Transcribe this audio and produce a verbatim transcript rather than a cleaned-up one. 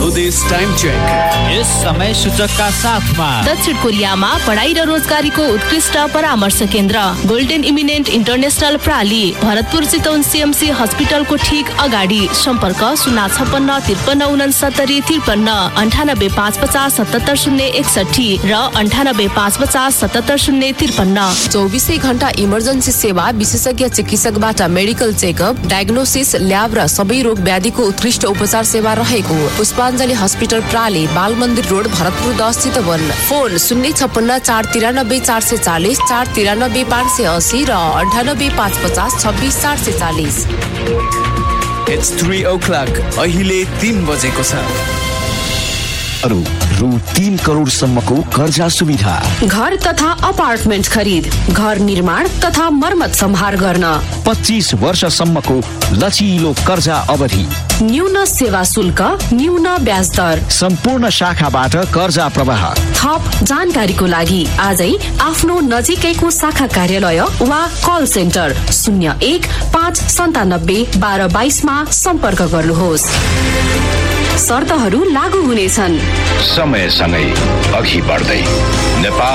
स्वदेश time check. यस समय सूचकका साथमा दक्षिण कोरियामा पढाइ र रोजगारीको उत्कृष्ट परामर्श केन्द्र golden eminent international प्राली, Bharatpur Chitwan CMC हस्पिटलको ठीक अगाडि। सम्पर्क शून्य छपन्न त्रिपन्न उनसत्तरी त्रिपन्न अन्ठानब्बे पाँच पचास सतहत्तर शून्य एकसठी र अन्ठानब्बे पाँच पचास सतहत्तर शून्य त्रिपन्न। चौबिसै घण्टा इमर्जेन्सी सेवा, विशेषज्ञ चिकित्सकबाट मेडिकल चेकअप, डायग्नोसिस, ल्याब र सबै रोग व्याधिको उत्कृष्ट उपचार सेवा रहेको पुष्पाञ्जली हस्पिटल प्राली, बाल मन्दिर रोड, भरतपुर दस चितवन। फोन शून्य छप्पन्न चार तिरानब्बे चार सय चालिस, चार तिरानब्बे पाँच सय असी र अन्ठानब्बे पाँच पचास छब्बिस चार सय चालिस। It's three o'clock. अहिले तीन बजेको छ। रु रु तीन करोड सम्मको कर्जा सुविधा, घर तथा अपार्टमेन्ट खरिद, घर निर्माण तथा मर्मत सम्हार गर्न, पच्चीस वर्षसम्मको लचिलो कर्जा अवधि, न्यून सेवा शुल्क, न्यून ब्याज दर, सम्पूर्ण शाखाबाट कर्जा प्रवाह। थप जानकारीको लागि आजै आफ्नो नजिकैको शाखा कार्यालय वा कल सेन्टर शून्य एक पाँच सन्तानब्बे बाह्र बाइसमा सम्पर्क गर्नुहोस्। शर्तहरू लागू हुनेछन्। समयसँगै अघि बढ्दै नेपाल